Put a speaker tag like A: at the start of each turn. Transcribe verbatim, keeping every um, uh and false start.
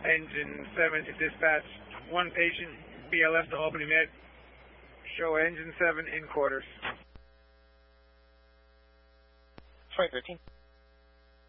A: Engine seven to dispatch one patient, B L F to Albany Med. Show Engine seven in quarters.
B: twenty thirteen.